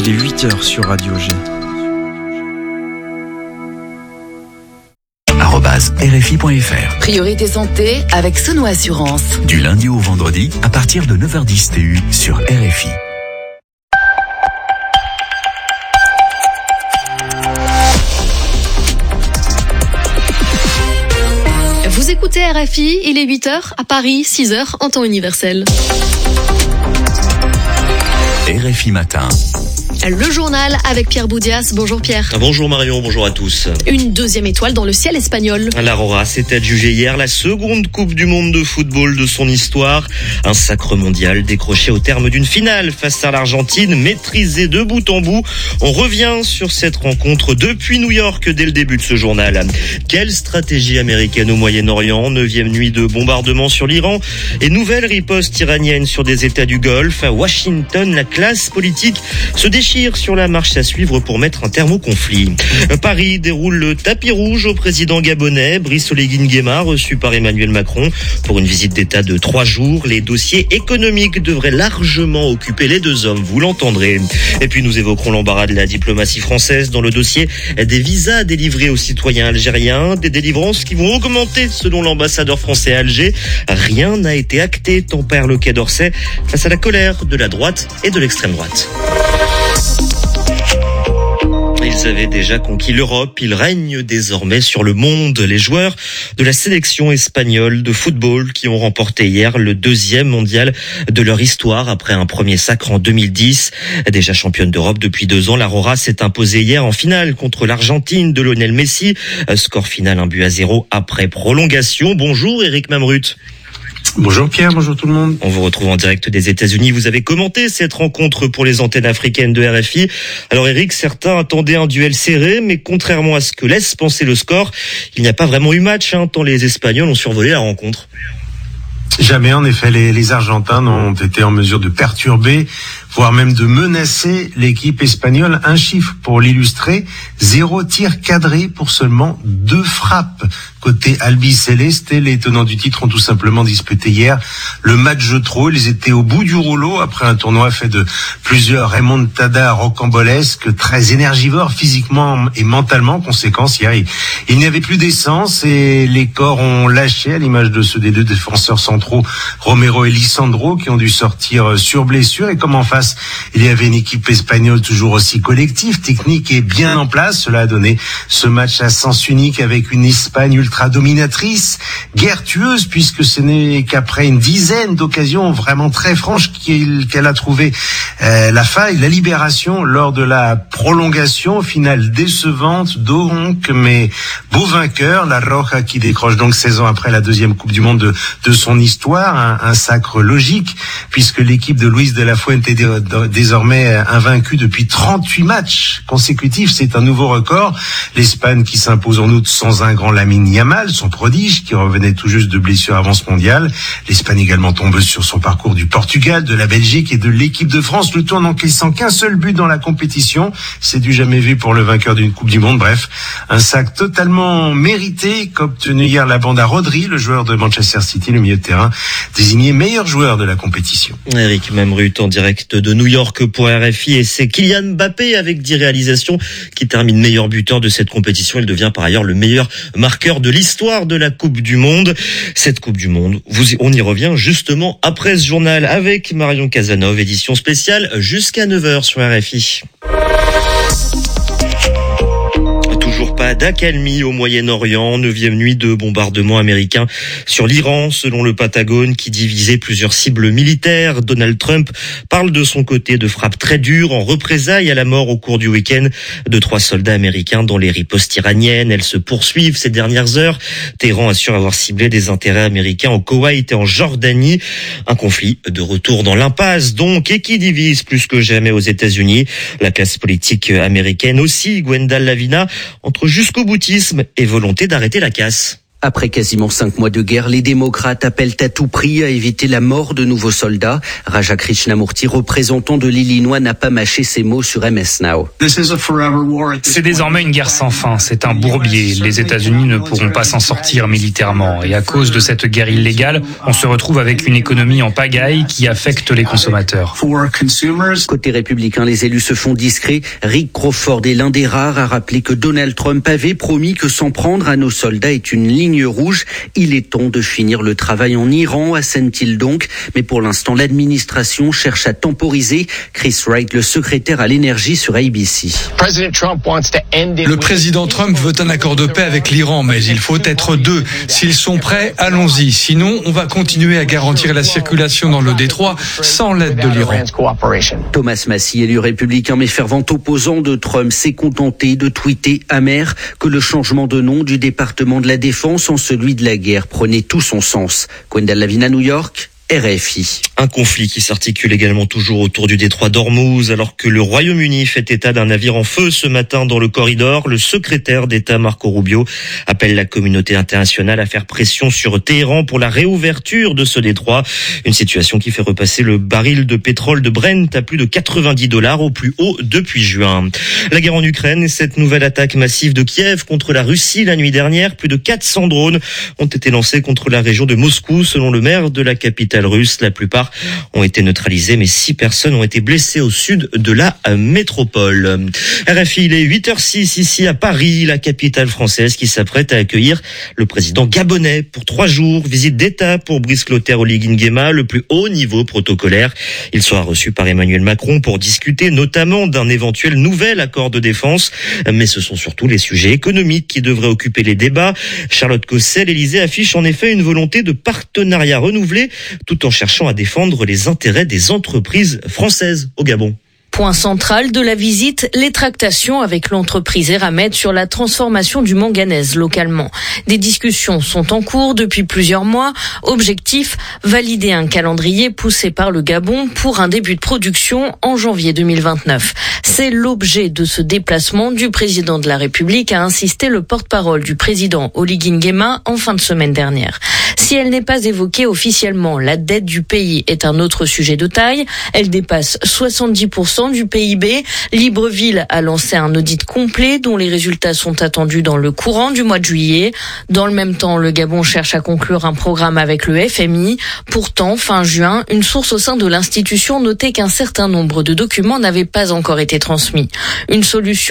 Il est 8h sur Radio G. @rfi.fr. Priorité santé avec Sono Assurance. Du lundi au vendredi à partir de 9h10 TU sur RFI. Vous écoutez RFI, il est 8h à Paris, 6h en temps universel. RFI Matin. Le journal avec Pierre Boudias. Bonjour Pierre. Bonjour Marion, bonjour à tous. Une deuxième étoile dans le ciel espagnol. L'Aurora s'est adjugée hier la seconde Coupe du Monde de football de son histoire. Un sacre mondial décroché au terme d'une finale face à l'Argentine, maîtrisée de bout en bout. On revient sur cette rencontre depuis New York dès le début de ce journal. Quelle stratégie américaine au Moyen-Orient? 9e nuit de bombardement sur l'Iran et nouvelle riposte iranienne sur des États du Golfe. À Washington, la classe politique se déchire sur la marche à suivre pour mettre un terme au conflit. Paris déroule le tapis rouge au président gabonais Brice Oligui Nguema, reçu par Emmanuel Macron pour une visite d'État de 3 jours. Les dossiers économiques devraient largement occuper les deux hommes, vous l'entendrez. Et puis nous évoquerons l'embarras de la diplomatie française dans le dossier des visas délivrés aux citoyens algériens, des délivrances qui vont augmenter selon l'ambassadeur français à Alger. Rien n'a été acté, tempère le Quai d'Orsay face à la colère de la droite et de l'extrême droite. Ils avaient déjà conquis l'Europe, ils règnent désormais sur le monde. Les joueurs de la sélection espagnole de football qui ont remporté hier le 2e mondial de leur histoire après un premier sacre en 2010. Déjà championne d'Europe depuis 2 ans, l'Aurora s'est imposée hier en finale contre l'Argentine de Lionel Messi. Score final 1-0 après prolongation. Bonjour Eric Mamrut. Bonjour Pierre, bonjour tout le monde. On vous retrouve en direct des États-Unis. Vous avez commenté cette rencontre pour les antennes africaines de RFI. Alors Eric, certains attendaient un duel serré, mais contrairement à ce que laisse penser le score, il n'y a pas vraiment eu match, tant les Espagnols ont survolé la rencontre. Jamais, en effet, les Argentins n'ont été en mesure de perturber, voire même de menacer l'équipe espagnole. Un chiffre pour l'illustrer, 0 tir cadré pour seulement 2 frappes. Côté albiceleste, les tenants du titre ont tout simplement disputé hier le match de trop. Ils étaient au bout du rouleau après un tournoi fait de plusieurs remontadas rocambolesques, très énergivores physiquement et mentalement. Conséquence, hier, il n'y avait plus d'essence et les corps ont lâché à l'image de ceux des 2 défenseurs centraux, Romero et Lisandro, qui ont dû sortir sur blessure. Et comme en face, il y avait une équipe espagnole toujours aussi collective, technique et bien en place, cela a donné ce match à sens unique avec une Espagne ultra dominatrice, guerre tueuse, puisque ce n'est qu'après une dizaine d'occasions vraiment très franches qu'elle a trouvé la faille, la libération lors de la prolongation, finale décevante, donc, mais beau vainqueur, la Roja qui décroche donc 16 ans après la 2e Coupe du Monde de son histoire, un sacre logique, puisque l'équipe de Luis de la Fuente est désormais invaincue depuis 38 matchs consécutifs. C'est un nouveau record. L'Espagne qui s'impose en août sans un grand Lamine Yamal, son prodige, qui revenait tout juste de blessure avant ce mondial. L'Espagne également tombeuse sur son parcours du Portugal, de la Belgique et de l'équipe de France, le tout en encaissant qu'un seul but dans la compétition. C'est du jamais vu pour le vainqueur d'une Coupe du Monde. Bref, un sac totalement mérité qu'obtenu hier la bande à Rodri, le joueur de Manchester City, le milieu de terrain, désigné meilleur joueur de la compétition. Eric Mamrut en direct de New York pour RFI, et c'est Kylian Mbappé avec 10 réalisations qui termine meilleur buteur de cette compétition. Il devient par ailleurs le meilleur marqueur de l'histoire de la Coupe du Monde. Cette Coupe du Monde, on y revient justement après ce journal avec Marion Casanov, édition spéciale jusqu'à 9h sur RFI. Pas d'accalmie au Moyen-Orient, 9e nuit de bombardement américain sur l'Iran, selon le Pentagone, qui divisait plusieurs cibles militaires. Donald Trump parle de son côté de frappes très dures en représailles à la mort au cours du week-end de 3 soldats américains dans les ripostes iraniennes. Elles se poursuivent ces dernières heures. Téhéran assure avoir ciblé des intérêts américains au Koweït et en Jordanie. Un conflit de retour dans l'impasse donc, et qui divise plus que jamais aux États-Unis. La classe politique américaine aussi, Gwendal Lavina, entre jusqu'au boutisme et volonté d'arrêter la casse. Après quasiment 5 mois de guerre, les démocrates appellent à tout prix à éviter la mort de nouveaux soldats. Raja Krishnamurti, représentant de l'Illinois, n'a pas mâché ses mots sur MS Now. C'est désormais une guerre sans fin, c'est un bourbier. Les États-Unis ne pourront pas s'en sortir militairement. Et à cause de cette guerre illégale, on se retrouve avec une économie en pagaille qui affecte les consommateurs. Côté républicain, les élus se font discrets. Rick Crawford est l'un des rares à rappeler que Donald Trump avait promis que s'en prendre à nos soldats est une ligne rouge. Il est temps de finir le travail en Iran, assène-t-il donc. Mais pour l'instant, l'administration cherche à temporiser. Chris Wright, le secrétaire à l'énergie sur ABC. Le président Trump veut un accord de paix avec l'Iran, mais il faut être deux. S'ils sont prêts, allons-y. Sinon, on va continuer à garantir la circulation dans le détroit sans l'aide de l'Iran. Thomas Massie, élu républicain mais fervent opposant de Trump, s'est contenté de tweeter amer que le changement de nom du département de la Défense en celui de la guerre prenait tout son sens. Gwendal Lavine à New York, RFI. Un conflit qui s'articule également toujours autour du détroit d'Ormuz, alors que le Royaume-Uni fait état d'un navire en feu ce matin dans le corridor. Le secrétaire d'État Marco Rubio appelle la communauté internationale à faire pression sur Téhéran pour la réouverture de ce détroit. Une situation qui fait repasser le baril de pétrole de Brent à plus de $90 au plus haut depuis juin. La guerre en Ukraine et cette nouvelle attaque massive de Kiev contre la Russie la nuit dernière. Plus de 400 drones ont été lancés contre la région de Moscou, selon le maire de la capitale russe. La plupart ont été neutralisés, mais 6 personnes ont été blessées au sud de la métropole. RFI, il est 8h06 ici à Paris, la capitale française qui s'apprête à accueillir le président gabonais pour 3 jours. Visite d'État pour Brice Clotaire Oligui Nguema, le plus haut niveau protocolaire. Il sera reçu par Emmanuel Macron pour discuter notamment d'un éventuel nouvel accord de défense. Mais ce sont surtout les sujets économiques qui devraient occuper les débats. Charlotte Cosset, l'Élysée affiche en effet une volonté de partenariat renouvelé tout en cherchant à défendre les intérêts des entreprises françaises au Gabon. Point central de la visite, les tractations avec l'entreprise Eramet sur la transformation du manganèse localement. Des discussions sont en cours depuis plusieurs mois. Objectif, valider un calendrier poussé par le Gabon pour un début de production en janvier 2029. C'est l'objet de ce déplacement du président de la République, a insisté le porte-parole du président Oligui Nguema en fin de semaine dernière. Si elle n'est pas évoquée officiellement, la dette du pays est un autre sujet de taille. Elle dépasse 70% du PIB. Libreville a lancé un audit complet dont les résultats sont attendus dans le courant du mois de juillet. Dans le même temps, le Gabon cherche à conclure un programme avec le FMI. Pourtant, fin juin, une source au sein de l'institution notait qu'un certain nombre de documents n'avaient pas encore été transmis. Une solution